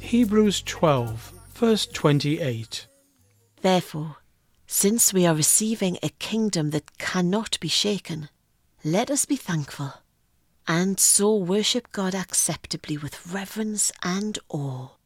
Hebrews 12, verse 28. Therefore, since we are receiving a kingdom that cannot be shaken, let us be thankful, and so worship God acceptably with reverence and awe.